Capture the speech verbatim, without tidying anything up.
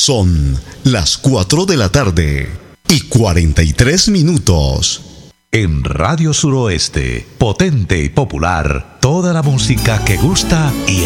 Son las cuatro de la tarde y cuarenta y tres minutos. En Radio Suroeste, potente y popular, toda la música que gusta y